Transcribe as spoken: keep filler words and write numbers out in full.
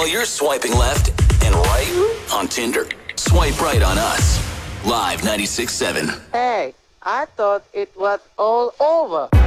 While you're swiping left and right on Tinder, swipe right on us. Live ninety-six point seven. Hey, I thought it was all over.